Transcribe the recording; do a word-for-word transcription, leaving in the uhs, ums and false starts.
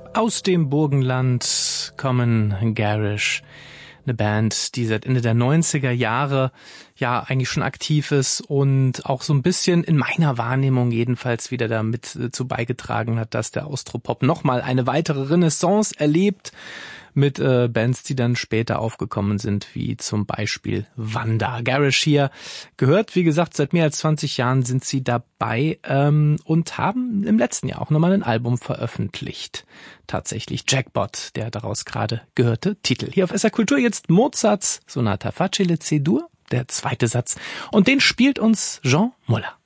Aus dem Burgenland kommen Garish, eine Band, die seit Ende der neunziger Jahre ja eigentlich schon aktiv ist und auch so ein bisschen in meiner Wahrnehmung jedenfalls wieder damit zu beigetragen hat, dass der Austropop nochmal eine weitere Renaissance erlebt mit äh, Bands, die dann später aufgekommen sind, wie zum Beispiel Wanda. Garish hier gehört, wie gesagt, seit mehr als zwanzig Jahren sind sie dabei ähm, und haben im letzten Jahr auch nochmal ein Album veröffentlicht. Tatsächlich Jackpot, der daraus gerade gehörte Titel. Hier auf S R Kultur jetzt Mozarts Sonata Facile C-Dur, der zweite Satz. Und den spielt uns Jean Moller.